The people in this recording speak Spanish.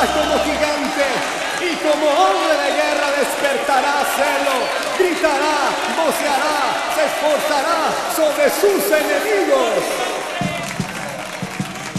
como gigante y como hombre de guerra despertará celo, gritará, voceará, se esforzará sobre sus enemigos.